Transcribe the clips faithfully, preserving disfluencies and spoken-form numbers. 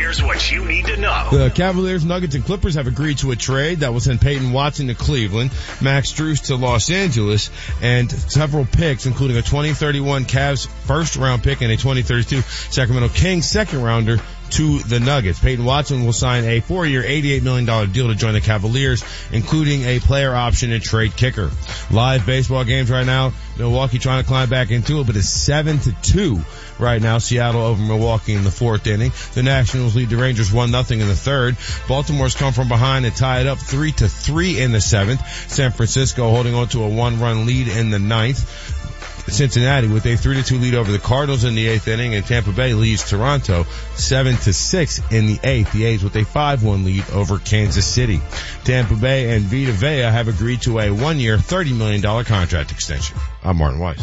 Here's what you need to know. The Cavaliers, Nuggets, and Clippers have agreed to a trade that will send Peyton Watson to Cleveland, Max Strus to Los Angeles, and several picks, including a twenty thirty-one Cavs first-round pick and a twenty thirty-two Sacramento Kings second-rounder to the Nuggets. Peyton Watson will sign a four-year, eighty-eight million dollars deal to join the Cavaliers, including a player option and trade kicker. Live baseball games right now. Milwaukee trying to climb back into it, but it's seven to two right now. Seattle over Milwaukee in the fourth inning. The Nationals lead the Rangers one nothing in the third. Baltimore's come from behind and tied up three to three in the seventh. San Francisco holding on to a one-run lead in the ninth. Cincinnati with a three to two lead over the Cardinals in the eighth inning, and Tampa Bay leads Toronto seven to six in the eighth. The A's with a five one lead over Kansas City. Tampa Bay and Vita Vea have agreed to a one-year, thirty million dollars contract extension. I'm Martin Weiss.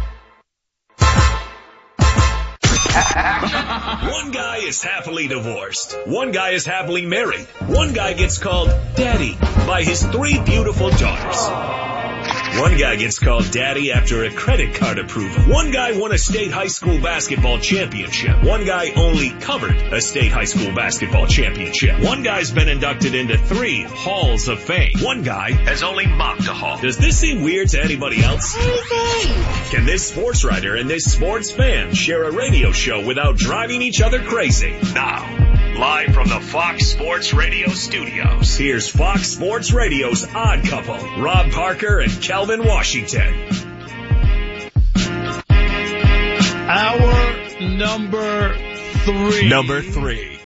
One guy is happily divorced. One guy is happily married. One guy gets called daddy by his three beautiful daughters. One guy gets called daddy after a credit card approval. One guy won a state high school basketball championship. One guy only covered a state high school basketball championship. One guy's been inducted into three halls of fame. One guy has only mopped a hall. Does this seem weird to anybody else? Can this sports writer and this sports fan share a radio show without driving each other crazy? Now, live from the Fox Sports Radio studios, here's Fox Sports Radio's Odd Couple, Rob Parker and Kelvin Washington. Hour number three. Number three.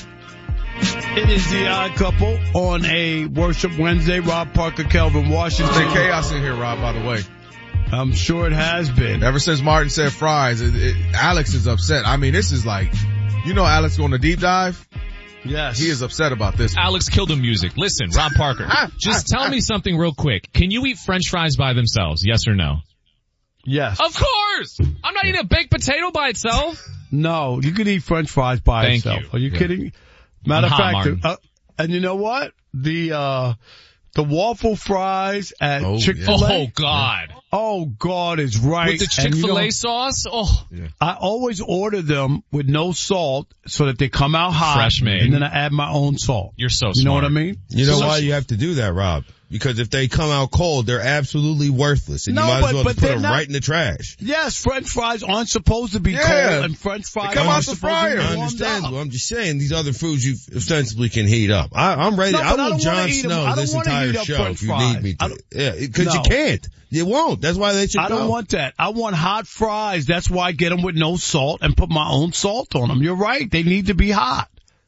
It is the Odd Couple on a Worship Wednesday. Rob Parker, Kelvin Washington. There's been chaos in here, Rob, by the way. I'm sure it has been. Ever since Martin said fries, it, it, Alex is upset. I mean, this is like, you know Alex going to deep dive? Yes. He is upset about this. Alex Kildum music. Listen, Rob Parker, just tell me something real quick. Can you eat French fries by themselves? Yes or no? Yes. Of course! I'm not eating a baked potato by itself. No, you can eat French fries by Thank itself. you. Are you Yeah. kidding? Matter of I'm hot, fact, uh, and you know what? The, uh, the waffle fries at Oh, Chick-fil-A. Oh, God. Oh, God is right. With the And you Chick-fil-A know, sauce? Oh. Yeah. I always order them with no salt so that they come out hot. Fresh made. And then I add my own salt. You're so smart. You know what I mean? You know So- why you have to do that, Rob? Because if they come out cold, they're absolutely worthless, and No, you might but- as well but just put they're them not- right in the trash. Yes, French fries aren't supposed to be Yeah. cold, and French fries They come aren't out the supposed to fryer. be I warmed understand, up. but I'm just saying these other foods you ostensibly can heat up. I, I'm ready. No, I but I will don't Jon wanna eat 'em. I Snow don't this wanna entire heat up show French if you fries. need me I to. don't- Yeah, because No. you can't. You won't. That's why they should I don't go. want that. I want hot fries. That's why I get them with no salt and put my own salt on them. You're right. They need to be hot.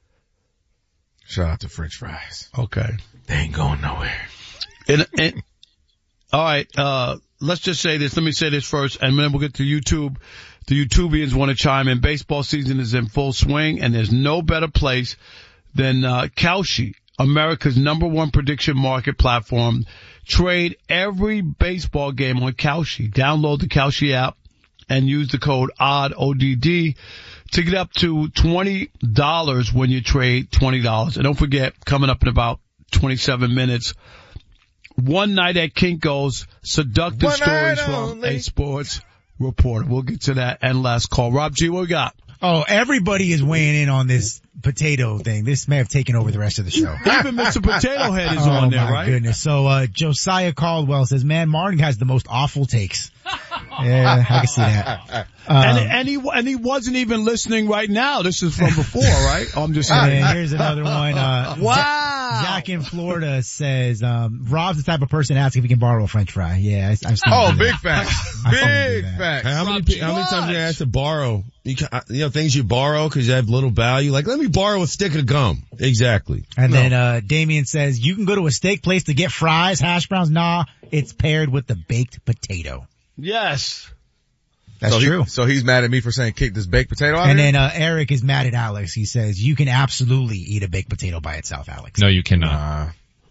Shout out to French fries. Okay. They ain't going nowhere. And, and, all right, uh, let's just say this. Let me say this first, and then we'll get to YouTube. The YouTubians want to chime in. Baseball season is in full swing, and there's no better place than uh, Kalshi, America's number one prediction market platform. Trade every baseball game on Kalshi. Download the Kalshi app and use the code O D D, O D D, to get up to twenty dollars when you trade twenty dollars. And don't forget, coming up in about twenty-seven minutes, One Night at Kinko's, seductive One stories night from only. a sports reporter. We'll get to that and last call. Rob G, what we got? Oh, everybody is weighing in on this potato thing. This may have taken over the rest of the show. Even Mister Potato Head is oh on there, my right? goodness. So, uh, Josiah Caldwell says, man, Martin has the most awful takes. Yeah, I can see that. Um, And, and he and he wasn't even listening right now. This is from before, right? Oh, I'm just saying. and here's another one. Uh, Wow. Zach in Florida says, um, Rob's the type of person to ask if he can borrow a French fry. Yeah, I, I've seen Oh, him do big that. facts. I saw him do Big that. facts. How many, Rob pe- how many times you asked to borrow? You, ca- you know, things you borrow because you have little value. Like, let me borrow a stick of gum. Exactly. And then, uh, Damien says, you can go to a steak place to get fries, hash browns. Nah, it's paired with the baked potato. Yes. That's so true. He, so he's mad at me for saying kick this baked potato out And here? then, uh, Eric is mad at Alex. He says, you can absolutely eat a baked potato by itself, Alex. No, you cannot. Uh,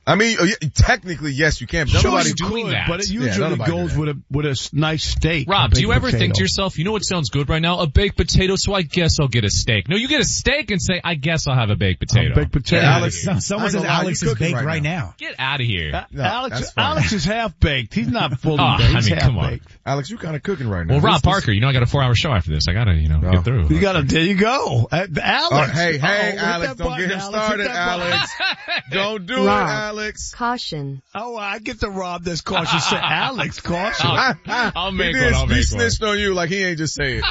I mean, technically, yes, you can. But Sure, nobody you doing could, that. but it Yeah, usually nobody do goes that. with a with a s- nice steak. Rob, a do you baked ever think potato. to yourself, you know what sounds good right now? A baked potato, so I guess I'll get a steak. No, you get a steak and say, I guess I'll have a baked potato. A baked potato? Get outta Alex- here. Some- Someone I ain't says gonna lie, Alex you is cooking baked right right now. now. Get out of here. A- No, Alex, that's fine. Alex is half baked. He's not fully Oh, baked. I He's mean, half come on. baked. Alex, you kind of cooking right now. Well, Rob This- this- Parker, you know I got a four hour show after this. I gotta, you know, No. get through. You gotta, there you go. Uh, Alex. Oh, hey, Uh-oh, hey, hit Alex, that don't button, get him Alex. Hit started, that button. Alex. Don't do it, Rob. Alex. Caution. Oh, I get the Rob that's cautious. Say Alex, caution. I'll, I'll He make did- one, I'll he make one. snitched on you like he ain't just say it.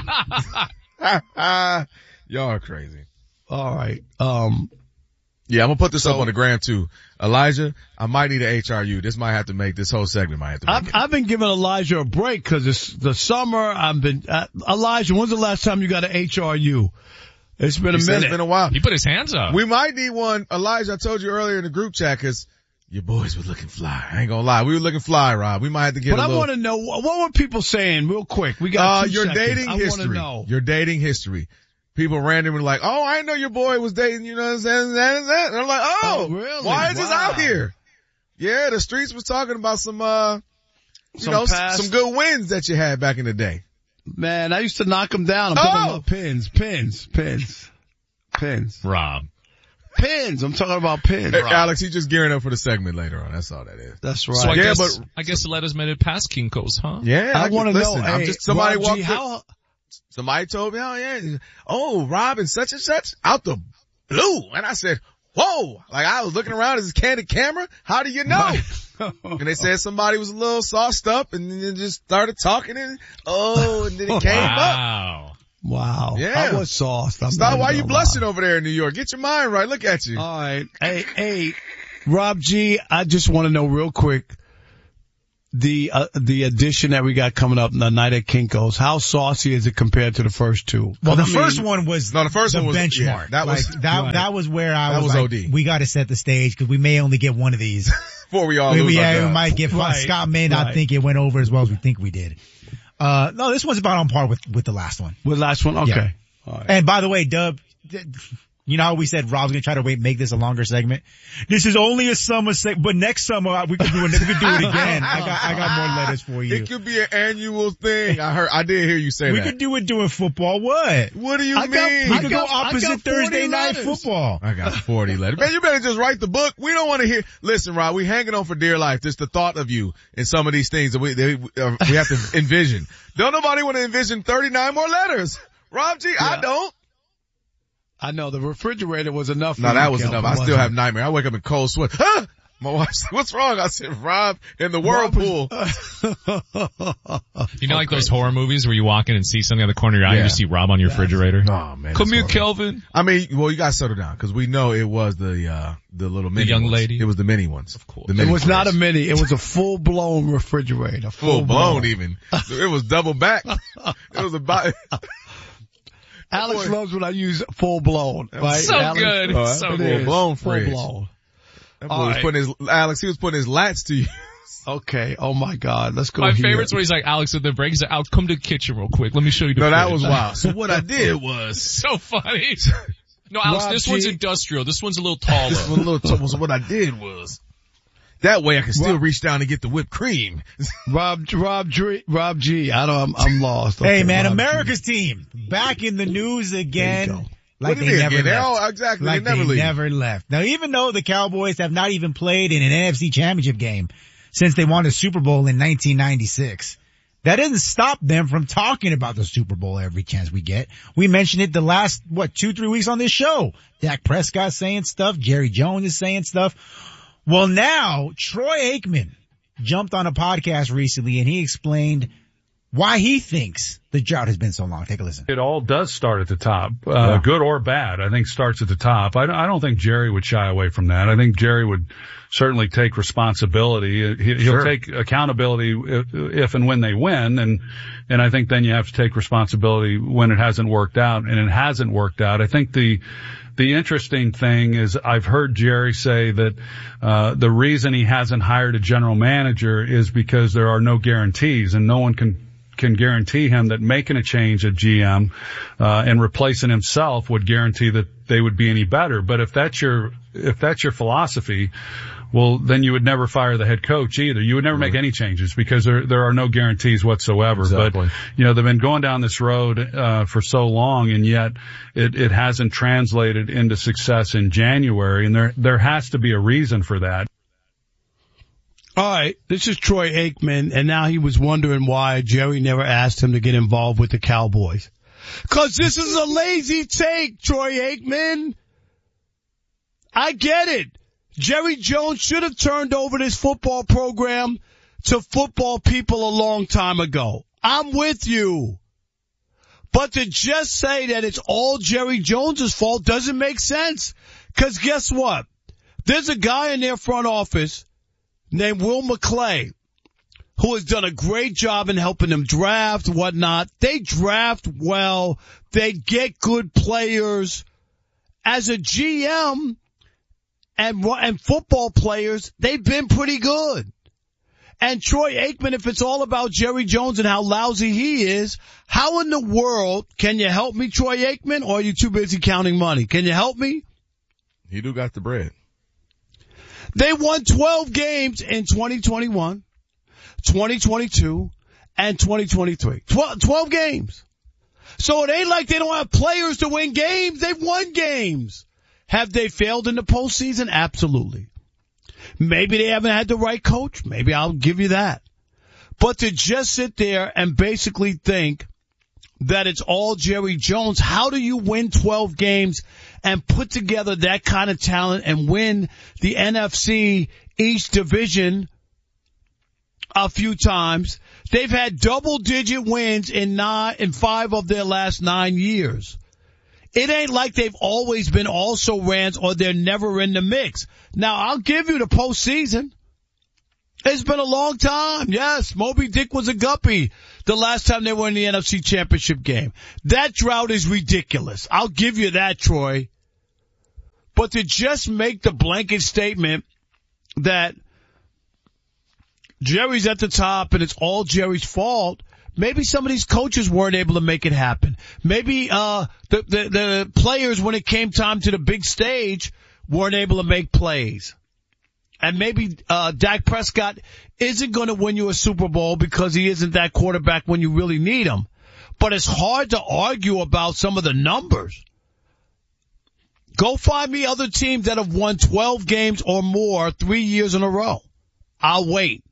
Y'all are crazy. All right. Um, Yeah, I'm gonna put this up So- on the gram too. Elijah, I might need an H R U. This might have to make, this whole segment might have to make I've, it. I've been giving Elijah a break because it's the summer. I've been, uh, Elijah, when's the last time you got an H R U? It's been a He said minute. It's been a while. He put his hands up. We might need one. Elijah, I told you earlier in the group chat, cause your boys were looking fly. I ain't gonna lie. We were looking fly, Rob. We might have to get but a I little. want to know, what what were people saying real quick? We got Uh, two your seconds. dating I want to history. know. Your dating history. People randomly like, oh, I didn't know your boy was dating, you know what I'm saying? And I'm like, oh, Oh, really? why is this Wow. out here? Yeah, the streets was talking about some, uh, you Some know, past- some good wins that you had back in the day. Man, I used to knock them down. I'm talking Oh. about pins, pins, pins, pins, Rob. pins. I'm talking about pins. Hey, Alex, he's just gearing up for the segment later on. That's all that is. That's So right. I Yeah, guess, but- I guess let us made it past Kinko's, huh? Yeah, I want to know. listen, I'm Hey, just, somebody Rob G, walked in- how, Somebody told me, oh yeah, oh, Rob and such and such out the blue. And I said, whoa, like I was looking around, is this candid camera? How do you know? And they said somebody was a little sauced up and then just started talking and, oh, and then it came up. Wow. Wow. Yeah. I was sauced. I'm Stop, not why even you gonna blushing lie. over there in New York? Get your mind right. Look at you. All right. Hey, hey, Rob G, I just want to know real quick, the, uh, the edition that we got coming up the night at Kinko's, how saucy is it compared to the first two? Well, the I mean, first one was No, the first the one was- benchmark. yeah, that was- Like, that, right. that was where I That was, was like, O D. we got to set the stage because we may only get one of these. Before we all we, lose we, our yeah, we jobs. might get fun. Right, Scott may not right. think it went over as well as we think we did. Uh, no, this one's about on par with, with the last one. With the last one? Okay. Yeah. All right. And by the way, Dub, you know how we said Rob's gonna try to wait, make this a longer segment? This is only a summer segment, but next summer we could do it, we could do it again. I got, I got more letters for you. It could be an annual thing. I heard, I did hear you say We that. could do it during football. What? What do you I mean? got- We I could got- go I opposite got forty Thursday night letters. football. I got forty letters. Man, you better just write the book. We don't want to hear. Listen, Rob, we hanging on for dear life. Just the thought of you in some of these things that we they, uh, we have to envision. Don't nobody want to envision thirty-nine more letters. Rob G, I Yeah. don't. I know the refrigerator was enough. No, for that you, was Kelvin, enough. I still wasn't have it? nightmare. I wake up in cold sweat. Ah! My wife said, what's wrong? I said, Rob, in the whirlpool. You know, like those horror movies where you walk in and see something on the corner of your eye Yeah. and you see Rob on your refrigerator. Oh man. Come that's here, horrible. Kelvin. I mean, well, you gotta settle down because we know it was the, uh, the little mini young ones. lady? It was the mini ones. Of course. The It mini was not a ones. mini. It was a full blown refrigerator. full blown even. It was double back. It was about, Alex boy. loves when I use full blown. Right? So Alex? good. Oh, that's so full good. blown Full fridge. blown. That boy All was right. putting his, Alex, he was putting his lats to you. Okay. Oh my God. Let's go My here. favorite's where he's like, Alex, with the break, he's like, I'll come to the kitchen real quick. Let me show you the No, that fridge." was wild. So what I did was, So funny. No, Alex, Rob this G. one's industrial. This one's a little taller. this was a little, t- so what I did was, that way I could still Rob- reach down and get the whipped cream. Rob, Rob, G, Rob G. I don't, I'm, I'm lost. Hey Okay, man, Rob G. America's team back in the news There you again. go. Like What do they you mean never again? They're left. all- exactly, Like they never they leave. never left. Now even though the Cowboys have not even played in an N F C championship game since they won the Super Bowl in nineteen ninety-six, that doesn't stop them from talking about the Super Bowl every chance we get. We mentioned it the last, what, two, three weeks on this show. Dak Prescott saying stuff. Jerry Jones is saying stuff. Well now, Troy Aikman jumped on a podcast recently and he explained why he thinks the drought has been so long. Take a listen. It all does start at the top, uh, good or bad. I think starts at the top. I don't, I don't think Jerry would shy away from that. I think Jerry would certainly take responsibility. He, he'll Sure. take accountability if, if and when they win, and and I think then you have to take responsibility when it hasn't worked out, and it hasn't worked out. I think the the interesting thing is I've heard Jerry say that uh the reason he hasn't hired a general manager is because there are no guarantees and no one can can guarantee him that making a change at G M, uh, and replacing himself would guarantee that they would be any better. But if that's your, if that's your philosophy, well, then you would never fire the head coach either. You would never make any changes because there there are no guarantees whatsoever. Exactly. But, you know, they've been going down this road, uh, for so long, and yet it, it hasn't translated into success in January, and there, there has to be a reason for that. All right, this is Troy Aikman, and now he was wondering why Jerry never asked him to get involved with the Cowboys. Cause this is a lazy take, Troy Aikman. I get it. Jerry Jones should have turned over this football program to football people a long time ago. I'm with you. But to just say that it's all Jerry Jones's fault doesn't make sense. Cause guess what? There's a guy in their front office named Will McClay who has done a great job in helping them draft, whatnot. They draft well. They get good players. As a G M, And, and football players, they've been pretty good. And Troy Aikman, if it's all about Jerry Jones and how lousy he is, how in the world can you help me, Troy Aikman, or are you too busy counting money? Can you help me? He do got the bread. They won twelve games in twenty twenty-one, twenty twenty-two, and twenty twenty-three. twelve, twelve games. So it ain't like they don't have players to win games. They've won games. Have they failed in the postseason? Absolutely. Maybe they haven't had the right coach. Maybe I'll give you that. But to just sit there and basically think that it's all Jerry Jones, how do you win twelve games and put together that kind of talent and win the N F C East division a few times? They've had double-digit wins in nine, in five of their last nine years. It ain't like they've always been also rans or they're never in the mix. Now, I'll give you the postseason. It's been a long time. Yes, Moby Dick was a guppy the last time they were in the N F C Championship game. That drought is ridiculous. I'll give you that, Troy. But to just make the blanket statement that Jerry's at the top and it's all Jerry's fault, maybe some of these coaches weren't able to make it happen. Maybe uh the, the the players, when it came time to the big stage, weren't able to make plays. And maybe uh Dak Prescott isn't going to win you a Super Bowl because he isn't that quarterback when you really need him. But it's hard to argue about some of the numbers. Go find me other teams that have won twelve games or more three years in a row. I'll wait.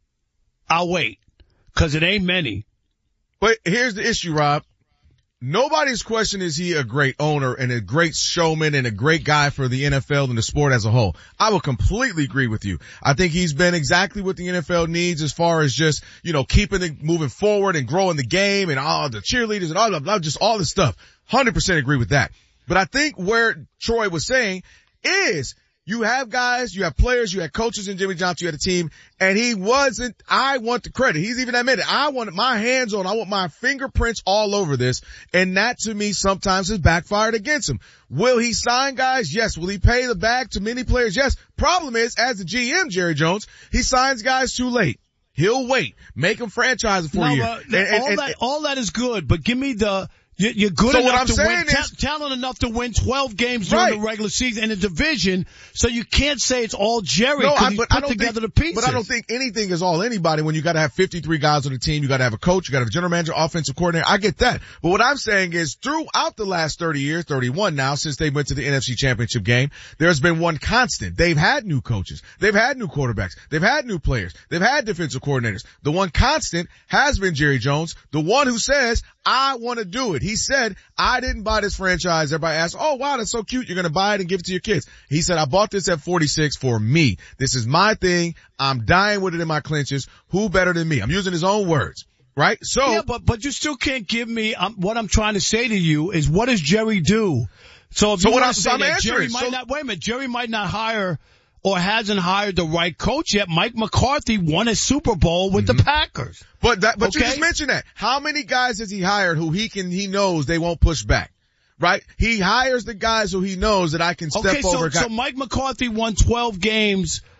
I'll wait. Because it ain't many. But here's the issue, Rob. Nobody's question is he a great owner and a great showman and a great guy for the N F L and the sport as a whole. I will completely agree with you. I think he's been exactly what the N F L needs as far as just, you know, keeping it moving forward and growing the game and all the cheerleaders and all the blah, just all the stuff. one hundred percent agree with that. But I think where Troy was saying is you have guys, you have players, you have coaches in Jimmy Johnson, you had a team, and he wasn't, I want the credit. He's even admitted, I want my hands on, I want my fingerprints all over this, and that to me sometimes has backfired against him. Will he sign guys? Yes. Will he pay the bag to many players? Yes. Problem is, as the G M, Jerry Jones, he signs guys too late. He'll wait. Make them franchise for no, you. Uh, and, and, all, and, that, all that is good, but give me the... You're good so enough to win, is, ta- talent enough to win twelve games during right. the regular season in a division, so you can't say it's all Jerry no, because I, he's but put I don't together think, the pieces. But I don't think anything is all anybody when you got to have fifty-three guys on the team. You got to have a coach. You got to have a general manager, offensive coordinator. I get that. But what I'm saying is throughout the last thirty years, thirty-one now, since they went to the N F C Championship game, there's been one constant. They've had new coaches. They've had new quarterbacks. They've had new players. They've had defensive coordinators. The one constant has been Jerry Jones, the one who says, I want to do it. He said, I didn't buy this franchise. Everybody asked, oh, wow, that's so cute. You're going to buy it and give it to your kids. He said, I bought this at forty-six for me. This is my thing. I'm dying with it in my clenches. Who better than me? I'm using his own words, right? So, yeah, but, but you still can't give me, um, what I'm trying to say to you is what does Jerry do? So if so you what want I'm, to say I'm that answering, Jerry might so, not, wait a minute, Jerry might not hire or hasn't hired the right coach yet. Mike McCarthy won a Super Bowl with mm-hmm. the Packers. But that, but okay? you just mentioned that. How many guys has he hired who he can, he knows they won't push back? Right? He hires the guys who he knows that I can step okay, so, over. So Mike McCarthy won twelve games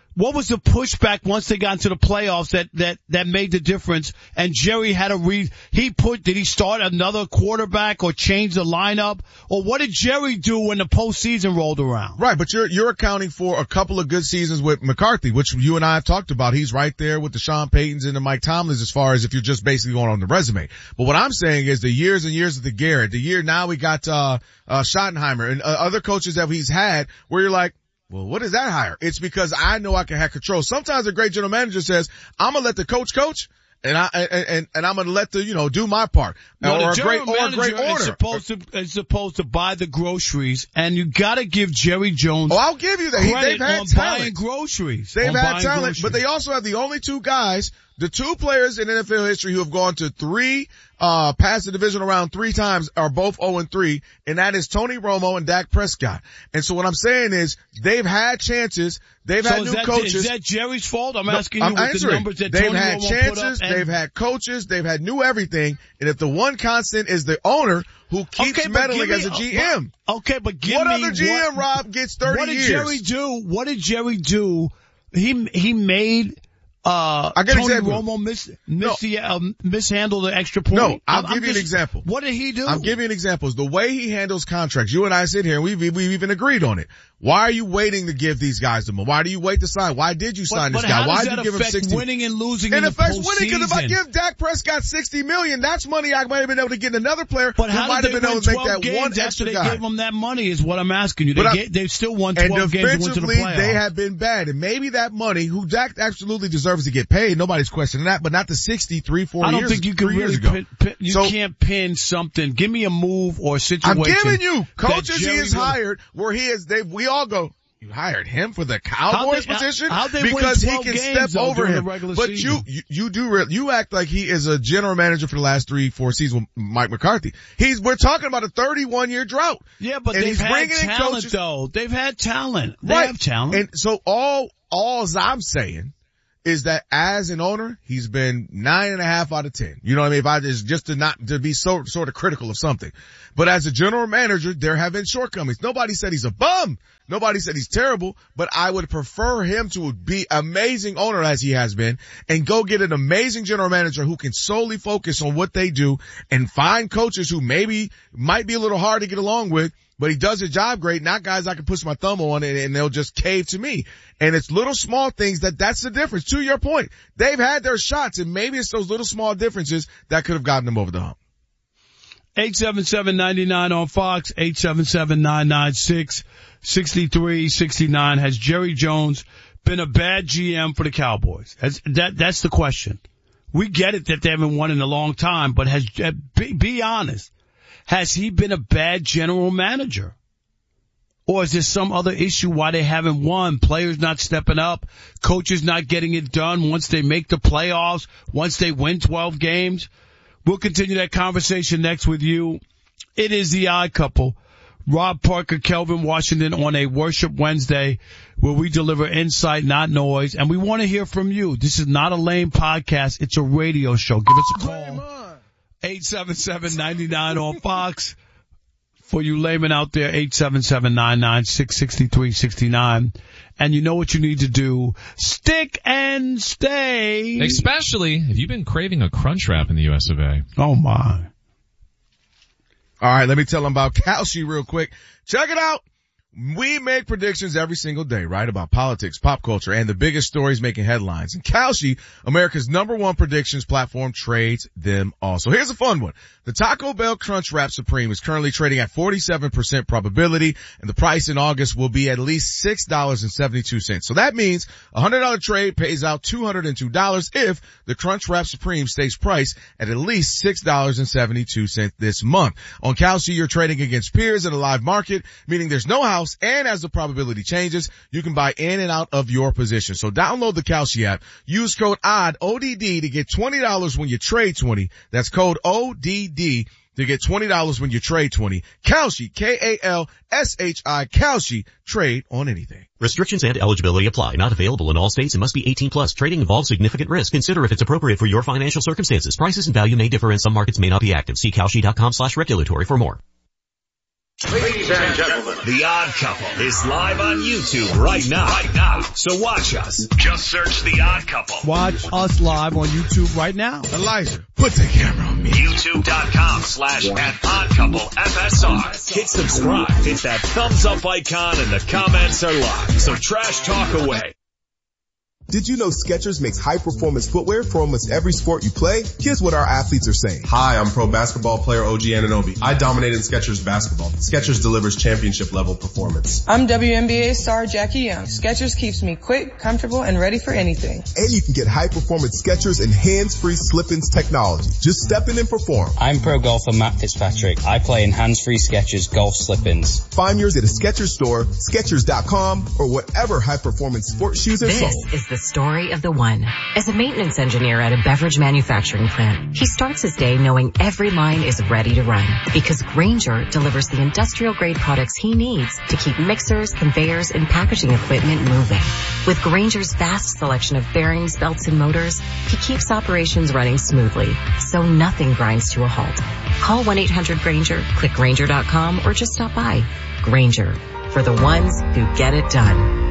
What was the pushback once they got into the playoffs that, that, that made the difference? And Jerry had a read. He put, did he start another quarterback or change the lineup? Or what did Jerry do when the postseason rolled around? Right, but you're, you're accounting for a couple of good seasons with McCarthy, which you and I have talked about. He's right there with the Sean Paytons and the Mike Tomlins as far as if you're just basically going on the resume. But what I'm saying is the years and years of the Garrett, the year now we got, uh, uh, Schottenheimer and uh, other coaches that he's had where you're like, well, what is that hire? It's because I know I can have control. Sometimes a great general manager says, I'm going to let the coach coach. And I, and, and, and I'm gonna let the, you know, do my part. No, or the a great, or a great manager order. Is supposed to, is supposed to buy the groceries, and you gotta give Jerry Jones. Oh, I'll give you that. He, credit they've had on talent. buying groceries. They've on had buying talent, groceries. but they also have the only two guys, the two players in N F L history who have gone to three, uh, past the divisional round three times are both oh and three, and that is Tony Romo and Dak Prescott. And so what I'm saying is, they've had chances, they've so had is new that, coaches. Is that Jerry's fault? I'm No, asking you I'm with answering. the numbers that they've Tony had Romo chances, put up. And they've had coaches, they've had new everything, and if the one constant is the owner who keeps okay, meddling me, as a G M. But, okay, but give what me other G M, what, Rob, gets thirty what did years? Jerry do? What did Jerry do? He, he made, uh, I get Tony example. Romo miss, miss No. the, um, mishandle the extra point. No, I'll I'm, give I'm you just, an example. What did he do? I'm giving you examples. The way he handles contracts, you and I sit here and we've, we've even agreed on it. Why are you waiting to give these guys the money? Why do you wait to sign? Why did you sign but, this but guy? how Why does did you that give him affect sixty? winning and losing It in the affects postseason? winning because if I give Dak Prescott sixty million, that's money I might have been able to get another player But who how might did have they been win able to make twelve that one games after extra they guy. gave them that money is what I'm asking you. They, But get, they've still won and twelve games and went to the defensively, playoffs. they have been bad. And maybe that money, who Dak absolutely deserves to get paid, nobody's questioning that, but not the sixty-three, four I don't years, think you can three years really ago. pin, pin, you So- can't pin something. Give me a move or a situation. I'm giving you that coaches he Jerry has will- hired where he is, they, we all go, you hired him for the How'd Cowboys they- position how'd they win because he twelve can games, step though, over during him. the regular But season? you, you, you do, re- you act like he is a general manager for the last three, four seasons with Mike McCarthy. He's, we're talking about a thirty-one year drought. Yeah, but and they've he's had bringing in talent coaches. though. They've had talent. They Right. have talent. And so all, all I'm saying is that as an owner, he's been nine and a half out of ten. You know what I mean? If I just, just to not, to be so, sort of critical of something. But as a general manager, there have been shortcomings. Nobody said he's a bum. Nobody said he's terrible, but I would prefer him to be amazing owner as he has been and go get an amazing general manager who can solely focus on what they do and find coaches who maybe might be a little hard to get along with, but he does his job great, not guys I can push my thumb on and, and they'll just cave to me. And it's little small things that that's the difference. To your point, they've had their shots and maybe it's those little small differences that could have gotten them over the hump. eight seven seven, nine nine on Fox, eight seven seven, nine nine six, six three six nine. Has Jerry Jones been a bad G M for the Cowboys? That's, that, that's the question. We get it that they haven't won in a long time, but has, be, be honest. Has he been a bad general manager? Or is there some other issue why they haven't won? Players not stepping up, coaches not getting it done once they make the playoffs, once they win twelve games? We'll continue that conversation next with you. It is the Odd Couple. Rob Parker, Kelvin Washington on a Worship Wednesday where we deliver insight, not noise. And we want to hear from you. This is not a lame podcast. It's a radio show. Give us a call. eight seven seven, nine nine on Fox. For you laymen out there, eight seven seven, nine nine six, six three six nine. And you know what you need to do. Stick and stay. Especially if you've been craving a crunch wrap in the U S of A. Oh my. All right, let me tell them about Kalshi real quick. Check it out. We make predictions every single day, right, about politics, pop culture, and the biggest stories making headlines. And Kalshi, America's number one predictions platform, trades them all. So here's a fun one. The Taco Bell Crunch Wrap Supreme is currently trading at forty-seven percent probability, and the price in August will be at least six dollars and seventy-two cents. So that means a one hundred dollars trade pays out two hundred two dollars if the Crunch Wrap Supreme stays priced at at least six dollars and seventy-two cents this month. On Kalshi, you're trading against peers in a live market, meaning there's no house, and as the probability changes, you can buy in and out of your position. So download the Kalshi app. Use code O D D, O D D, to get twenty dollars when you trade twenty. That's code O D D to get twenty dollars when you trade twenty. Kalshi, K A L S H I, Kalshi, trade on anything. Restrictions and eligibility apply. Not available in all states and must be eighteen plus. Trading involves significant risk. Consider if it's appropriate for your financial circumstances. Prices and value may differ and some markets may not be active. See Kalshi dot com slash regulatory for more. Ladies and gentlemen, The Odd Couple is live on YouTube right now. Right now. So watch us. Just search The Odd Couple. Watch us live on YouTube right now. Elijah, put the camera on me. YouTube.com slash at Odd Couple F S R. Hit subscribe. Hit that thumbs up icon and the comments are live. So trash talk away. Did you know Skechers makes high-performance footwear for almost every sport you play? Here's what our athletes are saying. Hi, I'm pro basketball player O G Anunoby. I dominate in Skechers basketball. Skechers delivers championship-level performance. I'm W N B A star Jackie Young. Skechers keeps me quick, comfortable, and ready for anything. And you can get high-performance Skechers and hands-free slip-ins technology. Just step in and perform. I'm pro golfer Matt Fitzpatrick. I play in hands-free Skechers golf slip-ins. Find yours at a Skechers store, Skechers dot com, or whatever high-performance sports shoes are this sold. This is the story of the one. As a maintenance engineer at a beverage manufacturing plant, he starts his day knowing every line is ready to run because Grainger delivers the industrial grade products he needs to keep mixers, conveyors, and packaging equipment moving. With Grainger's vast selection of bearings, belts, and motors, he keeps operations running smoothly, so nothing grinds to a halt. Call one eight hundred Grainger, click Grainger dot com, or just stop by. Grainger, for the ones who get it done.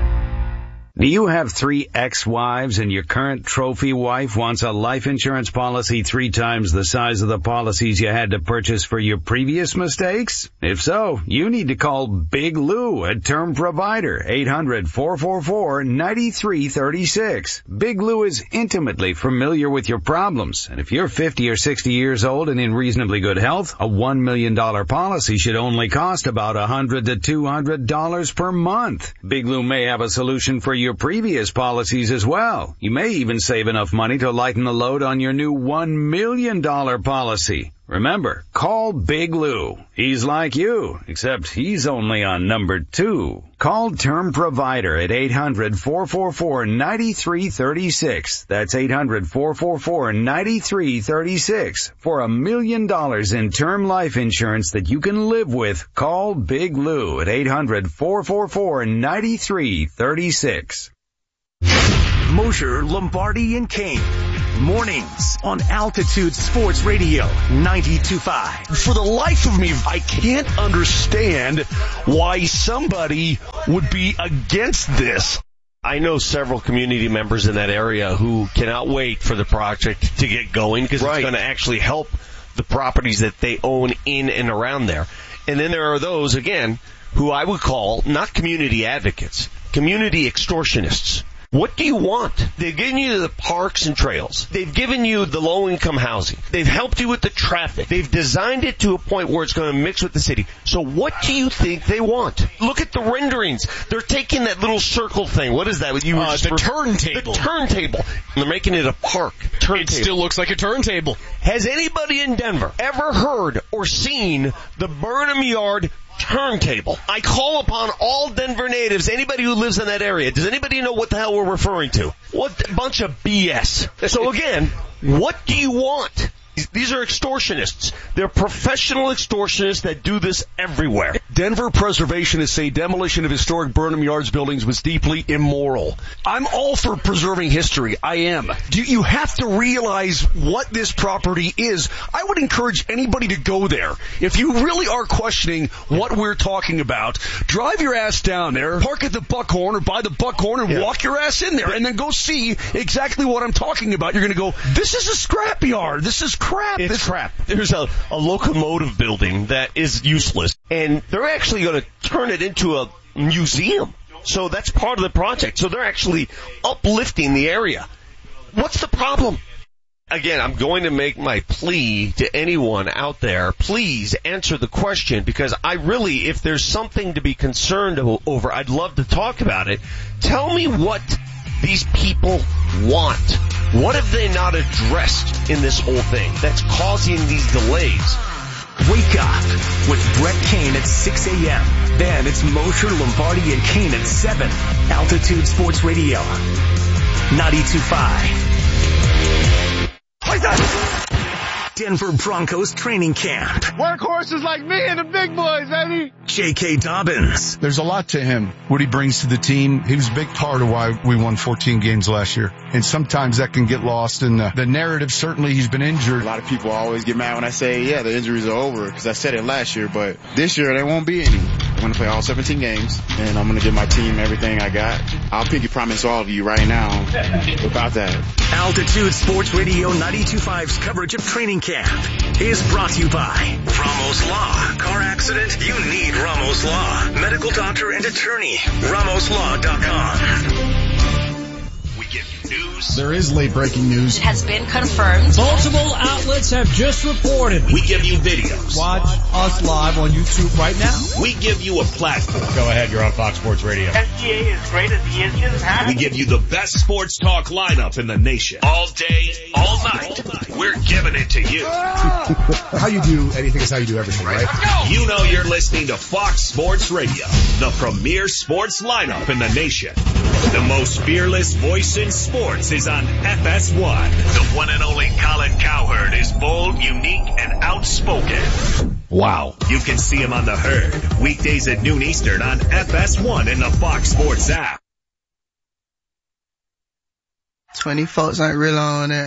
Do you have three ex-wives and your current trophy wife wants a life insurance policy three times the size of the policies you had to purchase for your previous mistakes? If so, you need to call Big Lou at Term Provider, eight hundred, four four four, nine three three six. Big Lou is intimately familiar with your problems, and if you're fifty or sixty years old and in reasonably good health, a one million dollars policy should only cost about one hundred to two hundred dollars per month. Big Lou may have a solution for you your previous policies as well. You may even save enough money to lighten the load on your new one million dollars policy. Remember, call Big Lou. He's like you, except he's only on number two. Call Term Provider at eight hundred, four four four, nine three three six. That's eight hundred, four four four, nine three three six. For a million dollars in term life insurance that you can live with, call Big Lou at eight hundred, four four four, nine three three six. Mosher, Lombardi, and Kane. Mornings on Altitude Sports Radio ninety-two point five. For the life of me, I can't understand why somebody would be against this. I know several community members in that area who cannot wait for the project to get going because right. It's going to actually help the properties that they own in and around there. And then there are those, again, who I would call not community advocates, community extortionists. What do you want? They've given you the parks and trails. They've given you the low-income housing. They've helped you with the traffic. They've designed it to a point where it's going to mix with the city. So what do you think they want? Look at the renderings. They're taking that little circle thing. What is that? You uh, the for, turntable. The turntable. And they're making it a park. Turntable. It still looks like a turntable. Has anybody in Denver ever heard or seen the Burnham Yard turntable? I call upon all Denver natives, anybody who lives in that area. Does anybody know what the hell we're referring to? What a bunch of B S. So again, what do you want? These are extortionists. They're professional extortionists that do this everywhere. Denver preservationists say demolition of historic Burnham Yards buildings was deeply immoral. I'm all for preserving history. I am. Do you have to realize what this property is? I would encourage anybody to go there. If you really are questioning what we're talking about, drive your ass down there, park at the Buckhorn or by the Buckhorn and yeah. walk your ass in there and then go see exactly what I'm talking about. You're going to go, this is a scrapyard. This is crap. It's this crap. There's a, a locomotive building that is useless, and they're actually going to turn it into a museum. So that's part of the project. So they're actually uplifting the area. What's the problem? Again, I'm going to make my plea to anyone out there. Please answer the question, because I really, if there's something to be concerned over, I'd love to talk about it. Tell me what these people want. What have they not addressed in this whole thing that's causing these delays? Wake up with Brett Kane at six a.m. Then it's Mosher, Lombardi, and Kane at seven. Altitude Sports Radio ninety-two point five. Denver Broncos training camp. Workhorses like me and the big boys, baby. J K. Dobbins. There's a lot to him, what he brings to the team. He was a big part of why we won fourteen games last year. And sometimes that can get lost in the, the narrative. Certainly he's been injured. A lot of people always get mad when I say, yeah, the injuries are over, because I said it last year, but this year there won't be any. I'm going to play all seventeen games, and I'm going to give my team everything I got. I'll pinky promise all of you right now about that. Altitude Sports Radio ninety-two point five's coverage of training camp is brought to you by Ramos Law. Car accident? You need Ramos Law. Medical doctor and attorney. Ramos Law dot com. We give you news. There is late breaking news. It has been confirmed. Multiple outlets have just reported. We give you videos. Watch us live on YouTube right now. We give you a platform. Go ahead, you're on Fox Sports Radio. S G A is great as he is just We give you the best sports talk lineup in the nation. All day, all night. We're giving it to you. How you do anything is how you do everything, right? You know you're listening to Fox Sports Radio, the premier sports lineup in the nation. The most fearless voice in sports is on F S one. The one and only Colin Cowherd is bold, unique, and outspoken. Wow. You can see him on The Herd, weekdays at noon Eastern on F S one and the Fox Sports app. twenty folks ain't real on it.